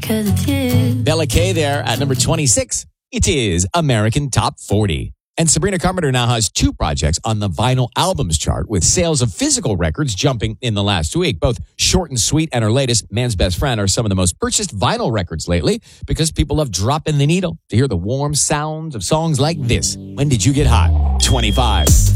'cause it's you. Bella K there at number 26. It is American Top 40. And Sabrina Carpenter now has 2 projects on the vinyl albums chart, with sales of physical records jumping in the last week. Both Short and Sweet and her latest, Man's Best Friend, are some of the most purchased vinyl records lately because people love dropping the needle to hear the warm sounds of songs like this. When Did You Get Hot? 25.